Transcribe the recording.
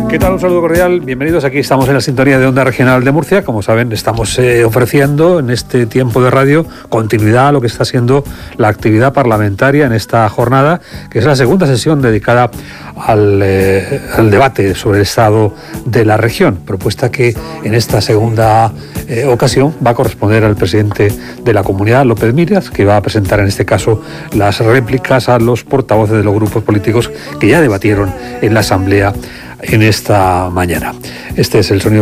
¿Qué tal? Un saludo cordial. Bienvenidos. Aquí estamos en la sintonía de Onda Regional de Murcia. Como saben, estamos ofreciendo en este tiempo de radio continuidad a lo que está siendo la actividad parlamentaria en esta jornada, que es la segunda sesión dedicada al debate sobre el estado de la región. Propuesta que en esta segunda ocasión va a corresponder al presidente de la comunidad, López Miras, que va a presentar en este caso las réplicas a los portavoces de los grupos políticos que ya debatieron en la Asamblea en esta mañana. Este es el sonido